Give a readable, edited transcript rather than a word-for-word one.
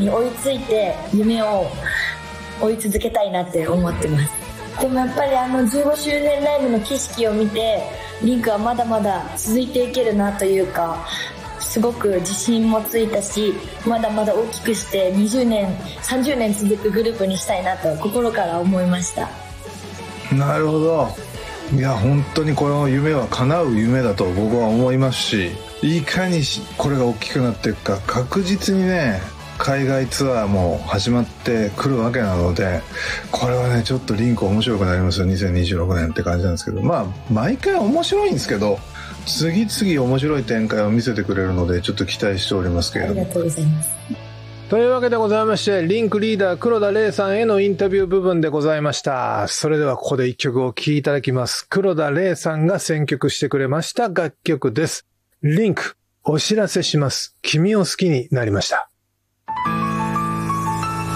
に追いついて夢を追い続けたいなって思ってます。でもやっぱり15周年ライブの景色を見てリンクはまだまだ続いていけるなというか、すごく自信もついたし、まだまだ大きくして20年30年続くグループにしたいなと心から思いました。 なるほど。いや本当にこの夢は叶う夢だと僕は思いますし、いかにこれが大きくなっていくか、確実にね海外ツアーも始まってくるわけなので、これはねちょっとリンク面白くなりますよ2026年って感じなんですけど、毎回面白いんですけど次々面白い展開を見せてくれるのでちょっと期待しておりますけれども。 ありがとうございます。 というわけでございまして、リンクリーダー黒田玲さんへのインタビュー部分でございました。それではここで一曲お聴きいただきます。黒田玲さんが選曲してくれました楽曲です。リンク、お知らせします。君を好きになりました。